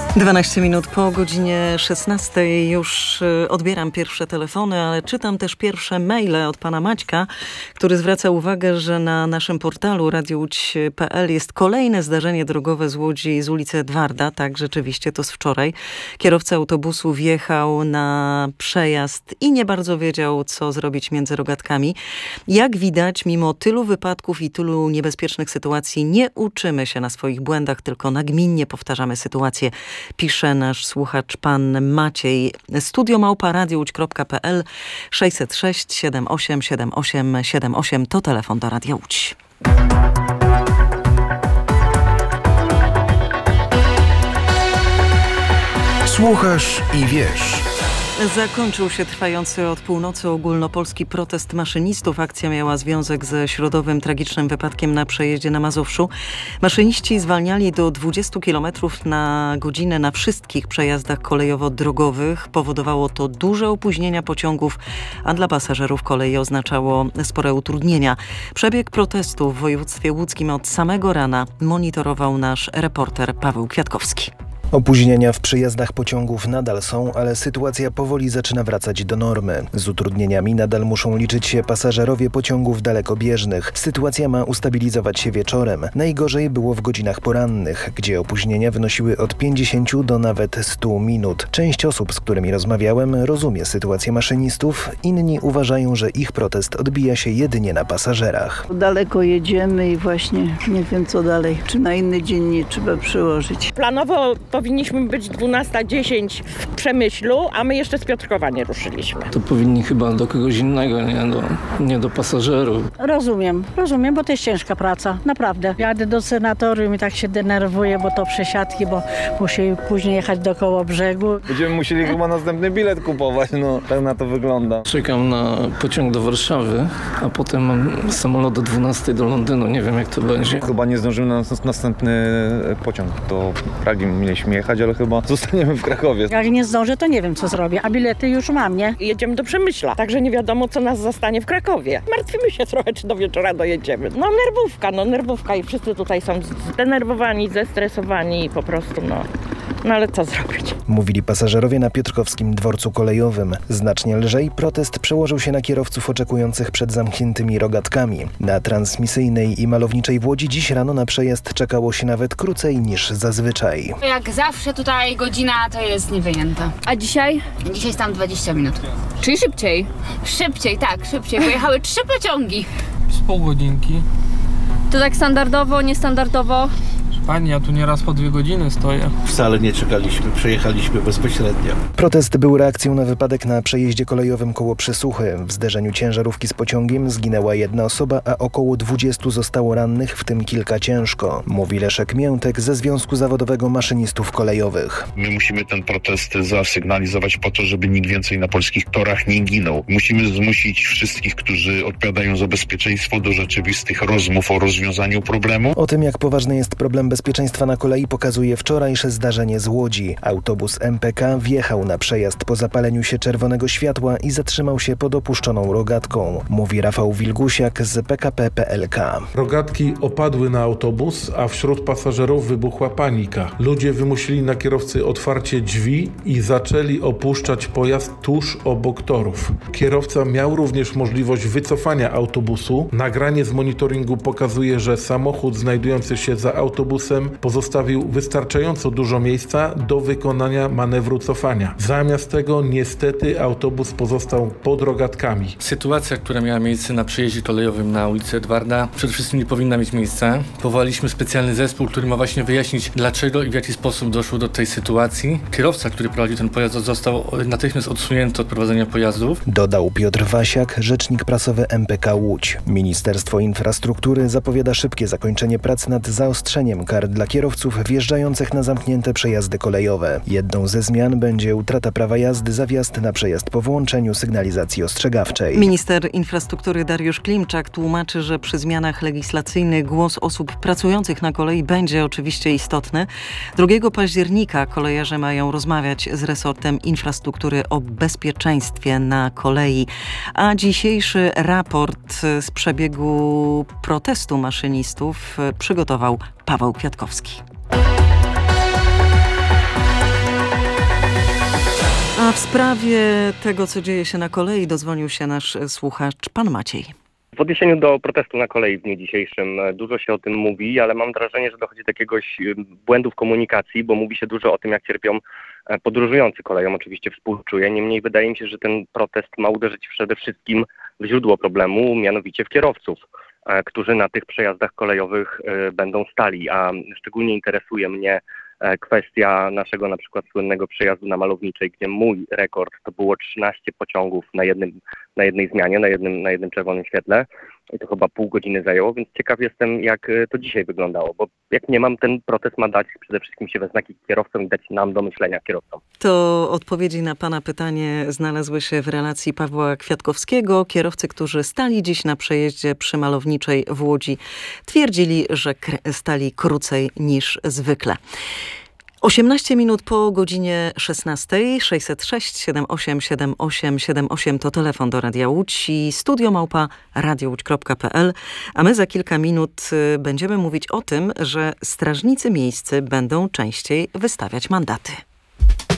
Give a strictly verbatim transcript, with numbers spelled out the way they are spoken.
dwanaście minut po godzinie szesnastej już odbieram pierwsze telefony, ale czytam też pierwsze maile od pana Maćka, który zwraca uwagę, że na naszym portalu radio łódź kropka pe el jest kolejne zdarzenie drogowe z Łodzi z ulicy Edwarda. Tak, rzeczywiście to z wczoraj. Kierowca autobusu wjechał na przejazd i nie bardzo wiedział, co zrobić między rogatkami. Jak widać, mimo tylu wypadków i tylu niebezpiecznych sytuacji, nie uczymy się na swoich błędach, tylko nagminnie powtarzamy sytuację. Pisze nasz słuchacz pan Maciej. Studio małpa radio łódź kropka pe el sześćset sześć siedem osiem siedem osiem siedem osiem to telefon do Radia Łódź. Słuchasz i wiesz. Zakończył się trwający od północy ogólnopolski protest maszynistów. Akcja miała związek ze środowym tragicznym wypadkiem na przejeździe na Mazowszu. Maszyniści zwalniali do dwudziestu kilometrów na godzinę na wszystkich przejazdach kolejowo-drogowych. Powodowało to duże opóźnienia pociągów, a dla pasażerów kolei oznaczało spore utrudnienia. Przebieg protestu w województwie łódzkim od samego rana monitorował nasz reporter Paweł Kwiatkowski. Opóźnienia w przejazdach pociągów nadal są, ale sytuacja powoli zaczyna wracać do normy. Z utrudnieniami nadal muszą liczyć się pasażerowie pociągów dalekobieżnych. Sytuacja ma ustabilizować się wieczorem. Najgorzej było w godzinach porannych, gdzie opóźnienia wynosiły od pięćdziesięciu do nawet stu minut. Część osób, z którymi rozmawiałem, rozumie sytuację maszynistów. Inni uważają, że ich protest odbija się jedynie na pasażerach. Daleko jedziemy i właśnie nie wiem co dalej. Czy na inny dzień nie trzeba przyłożyć. Planowo powinniśmy być dwunasta dziesięć w Przemyślu, a my jeszcze z Piotrkowa nie ruszyliśmy. To powinni chyba do kogoś innego, nie do, nie do pasażerów. Rozumiem, rozumiem, bo to jest ciężka praca, naprawdę. Jadę do senatorium i tak się denerwuję, bo to przesiadki, bo muszę później jechać do Kołobrzegu. Będziemy musieli chyba następny bilet kupować, no tak na to wygląda. Czekam na pociąg do Warszawy, a potem mam samolot do dwunastej do Londynu, nie wiem jak to będzie. Chyba nie zdążymy na następny pociąg do Pragi, mieliśmy jechać, ale chyba zostaniemy w Krakowie. Jak nie zdążę, to nie wiem, co zrobię, a bilety już mam, nie? Jedziemy do Przemyśla, także nie wiadomo, co nas zastanie w Krakowie. Martwimy się trochę, czy do wieczora dojedziemy. No nerwówka, no nerwówka i wszyscy tutaj są zdenerwowani, zestresowani i po prostu no... No ale co zrobić? Mówili pasażerowie na piotrkowskim dworcu kolejowym. Znacznie lżej protest przełożył się na kierowców oczekujących przed zamkniętymi rogatkami. Na Transmisyjnej i Malowniczej w Łodzi dziś rano na przejazd czekało się nawet krócej niż zazwyczaj. Jak zawsze tutaj godzina to jest niewyjęta. A dzisiaj? Dzisiaj jest tam dwadzieścia minut. Czyli szybciej? Szybciej, tak, szybciej. Pojechały trzy pociągi. Z pół godzinki. To tak standardowo, niestandardowo? Pani, ja tu nieraz po dwie godziny stoję. Wcale nie czekaliśmy, przejechaliśmy bezpośrednio. Protest był reakcją na wypadek na przejeździe kolejowym koło Przysuchy. W zderzeniu ciężarówki z pociągiem zginęła jedna osoba, a około dwudziestu zostało rannych, w tym kilka ciężko. Mówi Leszek Miętek ze Związku Zawodowego Maszynistów Kolejowych. My musimy ten protest zasygnalizować po to, żeby nikt więcej na polskich torach nie ginął. Musimy zmusić wszystkich, którzy odpowiadają za bezpieczeństwo, do rzeczywistych rozmów o rozwiązaniu problemu. O tym, jak poważny jest problem bezpieczeństwa na kolei, pokazuje wczorajsze zdarzenie z Łodzi. Autobus M P K wjechał na przejazd po zapaleniu się czerwonego światła i zatrzymał się pod opuszczoną rogatką. Mówi Rafał Wilgusiak z P K P P L K. Rogatki opadły na autobus, a wśród pasażerów wybuchła panika. Ludzie wymusili na kierowcy otwarcie drzwi i zaczęli opuszczać pojazd tuż obok torów. Kierowca miał również możliwość wycofania autobusu. Nagranie z monitoringu pokazuje, że samochód znajdujący się za autobusem pozostawił wystarczająco dużo miejsca do wykonania manewru cofania. Zamiast tego niestety autobus pozostał pod rogatkami. Sytuacja, która miała miejsce na przejeździe kolejowym na ulicy Edwarda, przede wszystkim nie powinna mieć miejsca. Powołaliśmy specjalny zespół, który ma właśnie wyjaśnić, dlaczego i w jaki sposób doszło do tej sytuacji. Kierowca, który prowadził ten pojazd, został natychmiast odsunięty od prowadzenia pojazdów. Dodał Piotr Wasiak, rzecznik prasowy M P K Łódź. Ministerstwo Infrastruktury zapowiada szybkie zakończenie prac nad zaostrzeniem kar dla kierowców wjeżdżających na zamknięte przejazdy kolejowe. Jedną ze zmian będzie utrata prawa jazdy za wjazd na przejazd po włączeniu sygnalizacji ostrzegawczej. Minister infrastruktury Dariusz Klimczak tłumaczy, że przy zmianach legislacyjnych głos osób pracujących na kolei będzie oczywiście istotny. drugiego października kolejarze mają rozmawiać z resortem infrastruktury o bezpieczeństwie na kolei. A dzisiejszy raport z przebiegu protestu maszynistów przygotował Paweł Kwiatkowski. A w sprawie tego, co dzieje się na kolei, dozwonił się nasz słuchacz, pan Maciej. W odniesieniu do protestu na kolei w dniu dzisiejszym dużo się o tym mówi, ale mam wrażenie, że dochodzi do jakiegoś błędu w komunikacji, bo mówi się dużo o tym, jak cierpią podróżujący koleją. Oczywiście współczuję, niemniej wydaje mi się, że ten protest ma uderzyć przede wszystkim w źródło problemu, mianowicie w kierowców, którzy na tych przejazdach kolejowych będą stali, a szczególnie interesuje mnie kwestia naszego na przykład słynnego przejazdu na Malowniczej, gdzie mój rekord to było trzynaście pociągów na jednym, na jednej zmianie, na jednym, na jednym czerwonym świetle. I to chyba pół godziny zajęło, więc ciekaw jestem, jak to dzisiaj wyglądało, bo jak nie mam, ten protest ma dać przede wszystkim się we znaki kierowcom i dać nam do myślenia kierowcom. To odpowiedzi na pana pytanie znalazły się w relacji Pawła Kwiatkowskiego. Kierowcy, którzy stali dziś na przejeździe przy Malowniczej w Łodzi, twierdzili, że stali krócej niż zwykle. osiemnaście minut po godzinie szesnastej. sześćset sześć siedem osiem siedem osiem siedem osiem to telefon do Radia Łódź i studio małpa radiołódź kropka pe el. A my za kilka minut będziemy mówić o tym, że strażnicy miejscy będą częściej wystawiać mandaty.